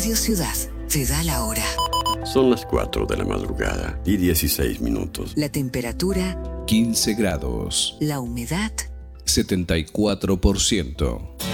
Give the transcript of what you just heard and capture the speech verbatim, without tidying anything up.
Radio Ciudad te da la hora. Son las cuatro de la madrugada y dieciséis minutos. La temperatura quince grados. La humedad setenta y cuatro por ciento.